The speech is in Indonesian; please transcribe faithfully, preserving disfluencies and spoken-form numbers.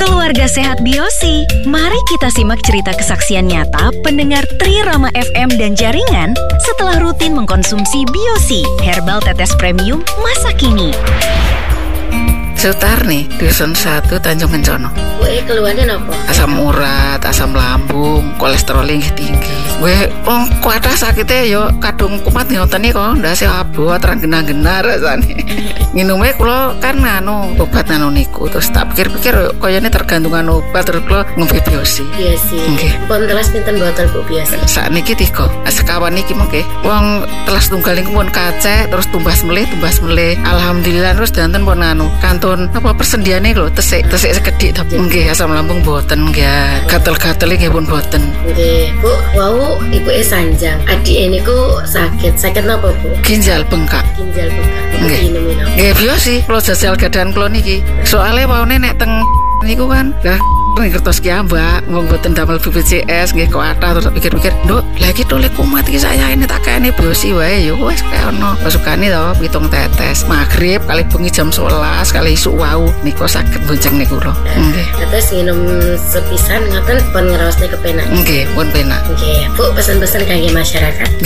Keluarga Sehat Biosi, mari kita simak cerita kesaksian nyata pendengar Trirama F M dan jaringan setelah rutin mengkonsumsi Biosi, herbal tetes premium masa kini. Sutarni, Dusun satu Tanjung Kencono. Gue keluarnya apa? Asam urat, asam lambung, kolesterol tinggi tinggi. Gue oh kuatah sakitnya yo kadung kumat ngoten iki kok ndase abot terang genah-genah rasane. Minumnya kula kan anu obat anu niku terus tak pikir-pikir koyone tergantungan obat terus kula ngombe Biosi. Biosi. Nggih. Pun telas pinten botol Bu Biosi? Sakniki tiga. Sekawan niki mengke. Wong telas tunggal niku pun kacek terus tumbas melih, tumbas melih. Alhamdulillah terus danten pun anu kantun apa persendiane lho tesik, tesik sekedhik tapi nggih asam lambung boten nggih. Gatel-gatel nggih pun boten. Nggih, Bu. Wau ibuke sanjang. Adik niku sakit. Sakit napa, Bu? Ginjal bengkak. Ginjal bengkak. Nggih. Nggih Biosi, kula jajal gadahan kula niki. Soale waune nek teng niku kan lah ngertos ki Mbak, wong boten damel B P J S nggih kuatah terus pikir-pikir, "Nduk, lah iki tole kumat iki saya ini tak kene Biosi wae ya wis kaya ono." Pasukane to pitung tetes. Magrib kali bengi jam sewelas kali isuk wau niku saged bonceng niku lho. Nggih. Terus minum sepisan ngoten pun ngraosne kepenak. Nggih, pun penak. Nggih, Bu, pesan-pesan kangge masyarakat.